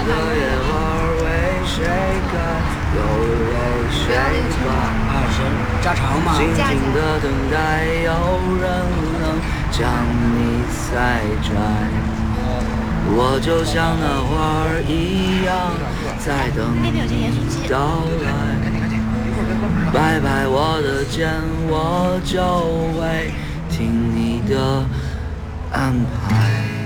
的野花为谁开，又为谁败？ 行，加长嘛。 静静的等待，有人能将你采摘。我就像那花儿一样，在等你到来。摆摆我的肩，我就会听你的安排。